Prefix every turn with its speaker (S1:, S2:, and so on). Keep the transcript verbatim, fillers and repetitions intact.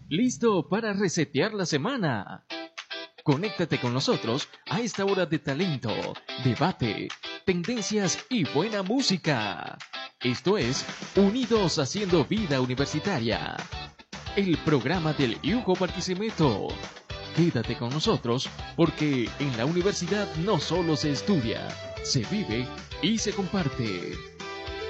S1: ¿Listo para resetear la semana? Conéctate con nosotros a esta hora de talento, debate, tendencias y buena música. Esto es Unidos Haciendo Vida Universitaria, el programa del Hugo Barquisimeto. Quédate con nosotros porque en la universidad no solo se estudia, se vive y se comparte.